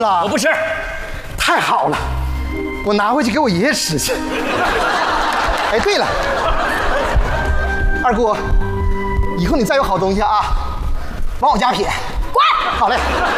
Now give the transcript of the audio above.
了。 我不吃。 太好了，我拿回去给我爷爷吃去。哎，对了，二姑，以后你再有好东西啊，往我家撇。 滚！ 好嘞。